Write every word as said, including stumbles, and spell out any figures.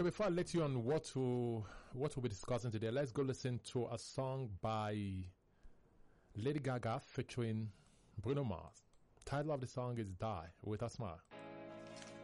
Okay, before I let you on what to what we'll be discussing today, let's go listen to a song by Lady Gaga featuring Bruno Mars. Title of the song is Die With a Smile.